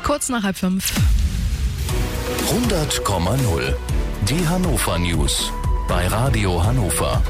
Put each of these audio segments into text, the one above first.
Kurz nach 4:30. 100,0. Die Hannover News bei Radio Hannover.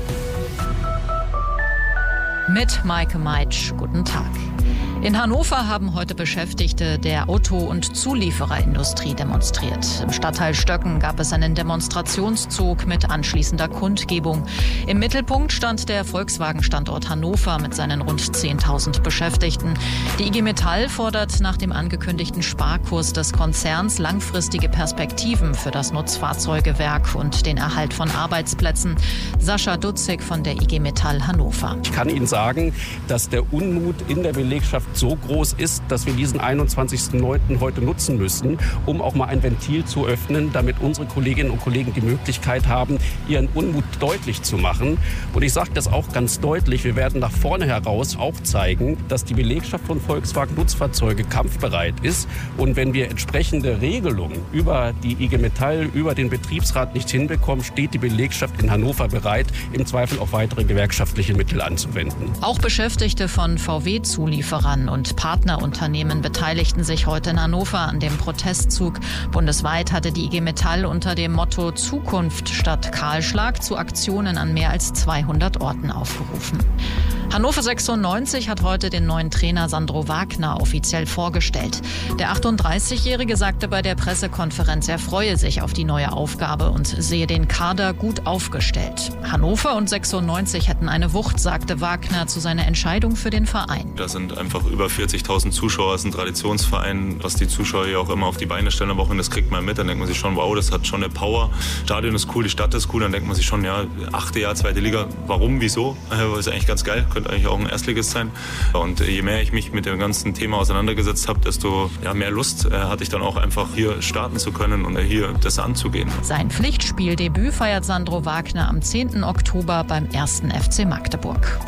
Mit Maike Meitsch. Guten Tag. In Hannover haben heute Beschäftigte der Auto- und Zuliefererindustrie demonstriert. Im Stadtteil Stöcken gab es einen Demonstrationszug mit anschließender Kundgebung. Im Mittelpunkt stand der Volkswagen-Standort Hannover mit seinen rund 10.000 Beschäftigten. Die IG Metall fordert nach dem angekündigten Sparkurs des Konzerns langfristige Perspektiven für das Nutzfahrzeugewerk und den Erhalt von Arbeitsplätzen. Sascha Dutzig von der IG Metall Hannover. Ich kann Ihnen sagen, dass der Unmut in der Belegschaft so groß ist, dass wir diesen 21.09. heute nutzen müssen, um auch mal ein Ventil zu öffnen, damit unsere Kolleginnen und Kollegen die Möglichkeit haben, ihren Unmut deutlich zu machen. Und ich sage das auch ganz deutlich, wir werden nach vorne heraus auch zeigen, dass die Belegschaft von Volkswagen Nutzfahrzeuge kampfbereit ist. Und wenn wir entsprechende Regelungen über die IG Metall, über den Betriebsrat nicht hinbekommen, steht die Belegschaft in Hannover bereit, im Zweifel auch weitere gewerkschaftliche Mittel anzuwenden. Auch Beschäftigte von VW-Zulieferern und Partnerunternehmen beteiligten sich heute in Hannover an dem Protestzug. Bundesweit hatte die IG Metall unter dem Motto Zukunft statt Kahlschlag zu Aktionen an mehr als 200 Orten aufgerufen. Hannover 96 hat heute den neuen Trainer Sandro Wagner offiziell vorgestellt. Der 38-Jährige sagte bei der Pressekonferenz, er freue sich auf die neue Aufgabe und sehe den Kader gut aufgestellt. Hannover und 96 hätten eine Wucht, sagte Wagner zu seiner Entscheidung für den Verein. Da sind einfach über 40.000 Zuschauer, es ist ein Traditionsverein, was die Zuschauer hier auch immer auf die Beine stellen am Wochenende, das kriegt man mit, dann denkt man sich schon, wow, das hat schon eine Power. Stadion ist cool, die Stadt ist cool, dann denkt man sich schon, ja, 8. Jahr, 2. Liga, warum, wieso? Ist eigentlich ganz geil, könnte eigentlich auch ein Erstligist sein. Und je mehr ich mich mit dem ganzen Thema auseinandergesetzt habe, desto mehr Lust hatte ich dann auch einfach hier starten zu können und hier das anzugehen. Sein Pflichtspieldebüt feiert Sandro Wagner am 10. Oktober beim 1. FC Magdeburg.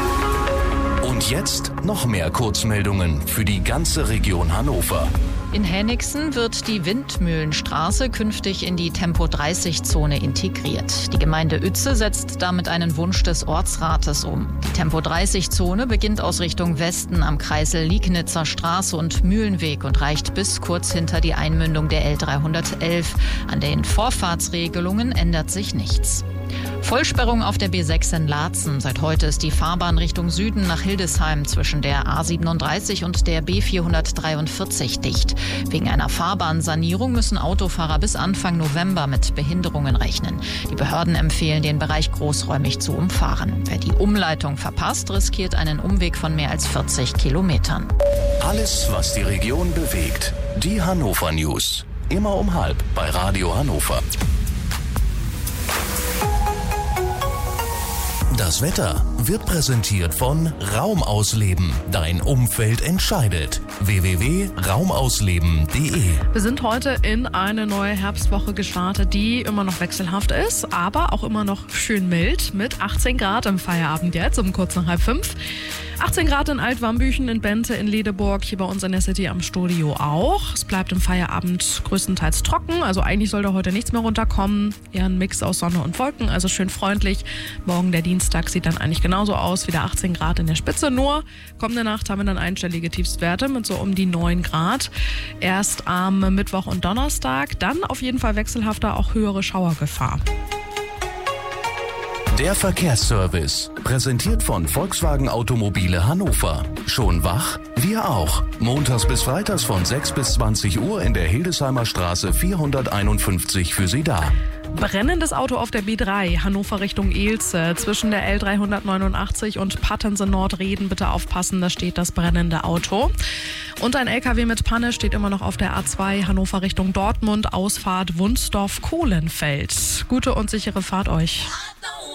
Und jetzt noch mehr Kurzmeldungen für die ganze Region Hannover. In Henigsen wird die Windmühlenstraße künftig in die Tempo-30-Zone integriert. Die Gemeinde Uetze setzt damit einen Wunsch des Ortsrates um. Die Tempo-30-Zone beginnt aus Richtung Westen am Kreisel Liegnitzer Straße und Mühlenweg und reicht bis kurz hinter die Einmündung der L311. An den Vorfahrtsregelungen ändert sich nichts. Vollsperrung auf der B6 in Laatzen. Seit heute ist die Fahrbahn Richtung Süden nach Hildesheim zwischen der A37 und der B443 dicht. Wegen einer Fahrbahnsanierung müssen Autofahrer bis Anfang November mit Behinderungen rechnen. Die Behörden empfehlen, den Bereich großräumig zu umfahren. Wer die Umleitung verpasst, riskiert einen Umweg von mehr als 40 Kilometern. Alles, was die Region bewegt. Die Hannover News. Immer um 12:30 bei Radio Hannover. Das Wetter wird präsentiert von Raumausleben. Dein Umfeld entscheidet. www.raumausleben.de. Wir sind heute in eine neue Herbstwoche gestartet, die immer noch wechselhaft ist, aber auch immer noch schön mild mit 18 Grad im Feierabend jetzt um kurz nach 4:30. 18 Grad in Altwambüchen, in Bente, in Ledeburg, hier bei uns in der City am Studio auch. Es bleibt im Feierabend größtenteils trocken, also eigentlich soll da heute nichts mehr runterkommen. Eher ein Mix aus Sonne und Wolken, also schön freundlich. Morgen der Dienstag sieht dann eigentlich genauso aus, wieder 18 Grad in der Spitze. Nur kommende Nacht haben wir dann einstellige Tiefstwerte mit so um die 9 Grad. Erst am Mittwoch und Donnerstag, dann auf jeden Fall wechselhafter auch höhere Schauergefahr. Der Verkehrsservice, präsentiert von Volkswagen Automobile Hannover. Schon wach? Wir auch. Montags bis freitags von 6 bis 20 Uhr in der Hildesheimer Straße 451 für Sie da. Brennendes Auto auf der B3, Hannover Richtung Elze, zwischen der L389 und Pattense Nordreden. Bitte aufpassen, da steht das brennende Auto. Und ein LKW mit Panne steht immer noch auf der A2, Hannover Richtung Dortmund, Ausfahrt Wunsdorf-Kohlenfeld. Gute und sichere Fahrt euch.